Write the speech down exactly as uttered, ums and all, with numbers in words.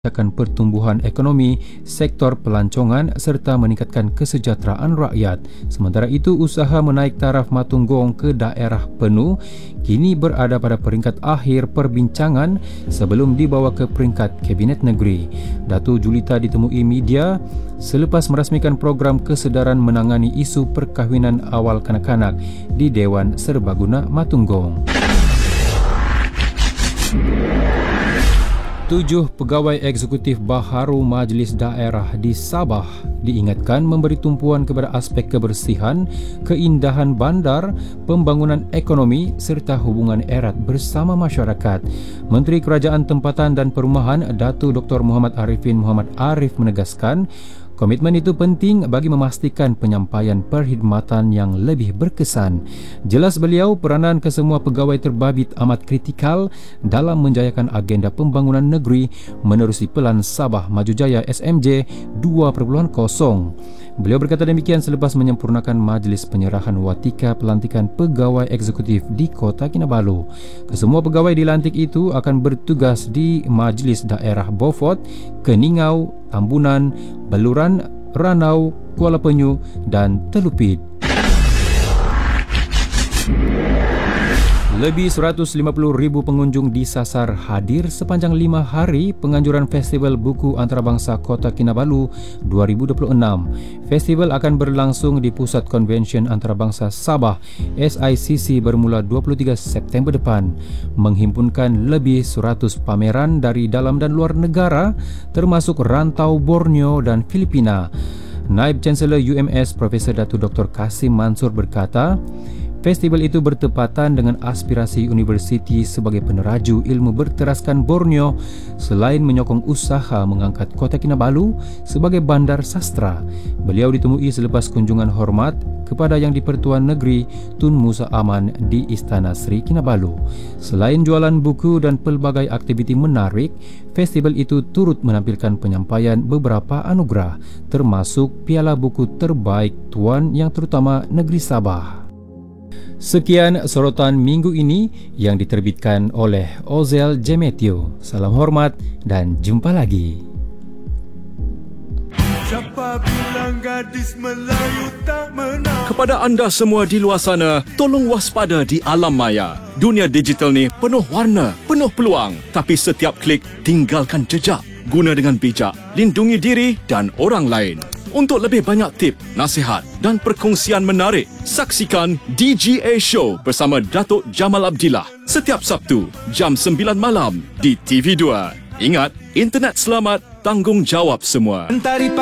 akan pertumbuhan ekonomi, sektor pelancongan serta meningkatkan kesejahteraan rakyat. Sementara itu, usaha menaik taraf Matunggong ke daerah penuh kini berada pada peringkat akhir perbincangan sebelum dibawa ke peringkat Kabinet Negeri. Datuk Julita ditemui media selepas merasmikan program kesedaran menangani isu perkahwinan awal kanak-kanak di Dewan Serbaguna Matunggong. Tujuh pegawai eksekutif baharu Majlis Daerah di Sabah diingatkan memberi tumpuan kepada aspek kebersihan, keindahan bandar, pembangunan ekonomi serta hubungan erat bersama masyarakat. Menteri Kerajaan Tempatan dan Perumahan Datuk Doktor Muhammad Arifin Muhammad Arif menegaskan komitmen itu penting bagi memastikan penyampaian perkhidmatan yang lebih berkesan. Jelas beliau, peranan kesemua pegawai terbabit amat kritikal dalam menjayakan agenda pembangunan negeri menerusi Pelan Sabah Maju Jaya S M J dua titik kosong. Beliau berkata demikian selepas menyempurnakan majlis penyerahan watika pelantikan pegawai eksekutif di Kota Kinabalu. Kesemua pegawai dilantik itu akan bertugas di Majlis Daerah Beaufort, Keningau, Tambunan, Beluran, Ranau, Kuala Penyu dan Telupit. Lebih seratus lima puluh ribu pengunjung disasar hadir sepanjang lima hari penganjuran Festival Buku Antarabangsa Kota Kinabalu dua ribu dua puluh enam. Festival akan berlangsung di Pusat Konvensyen Antarabangsa Sabah S I C C bermula dua puluh tiga September depan, menghimpunkan lebih seratus pameran dari dalam dan luar negara termasuk rantau Borneo dan Filipina. Naib Chancellor U M S Profesor Datuk Doktor Kasim Mansur berkata, festival itu bertepatan dengan aspirasi universiti sebagai peneraju ilmu berteraskan Borneo selain menyokong usaha mengangkat Kota Kinabalu sebagai bandar sastra. Beliau ditemui selepas kunjungan hormat kepada Yang di-Pertuan Negeri Tun Musa Aman di Istana Sri Kinabalu. Selain jualan buku dan pelbagai aktiviti menarik, festival itu turut menampilkan penyampaian beberapa anugerah termasuk Piala Buku Terbaik Tuan Yang Terutama Negeri Sabah. Sekian sorotan minggu ini yang diterbitkan oleh Ozel Jemetio. Salam hormat dan jumpa lagi. Siapa bilang gadis Melayu tak menang? Kepada anda semua di luar sana, tolong waspada di alam maya. Dunia digital ni penuh warna, penuh peluang. Tapi setiap klik tinggalkan jejak. Guna dengan bijak, lindungi diri dan orang lain. Untuk lebih banyak tip, nasihat dan perkongsian menarik, saksikan D G A Show bersama Datuk Jamal Abdillah setiap Sabtu jam sembilan malam di T V dua. Ingat, internet selamat, tanggungjawab semua.